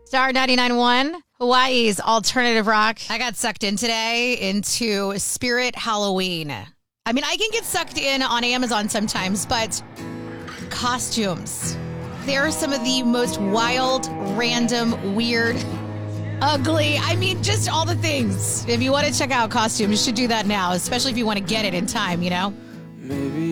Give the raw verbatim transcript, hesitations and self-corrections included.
Star ninety-nine point one, Hawaii's alternative rock. I got sucked in today into Spirit Halloween. I mean, I can get sucked in on Amazon sometimes, but costumes. They are some of the most wild, random, weird, ugly. I mean, just all the things. If you want to check out costumes, you should do that now, especially if you want to get it in time, you know? Maybe